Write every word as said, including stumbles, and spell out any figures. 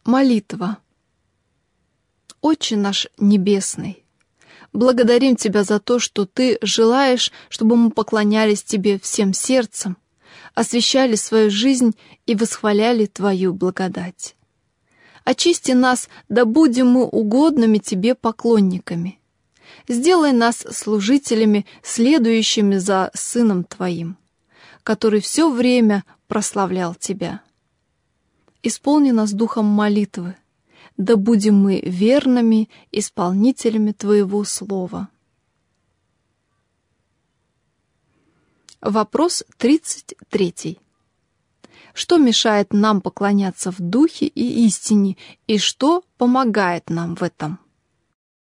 Молитва. Отче наш Небесный, благодарим Тебя за то, что Ты желаешь, чтобы мы поклонялись Тебе всем сердцем, освящали свою жизнь и восхваляли Твою благодать. Очисти нас, да будем мы угодными Тебе поклонниками. Сделай нас служителями, следующими за Сыном Твоим, который все время прославлял Тебя. Исполни нас духом молитвы, да будем мы верными исполнителями Твоего Слова. Вопрос тридцать третий. Что мешает нам поклоняться в духе и истине, и что помогает нам в этом?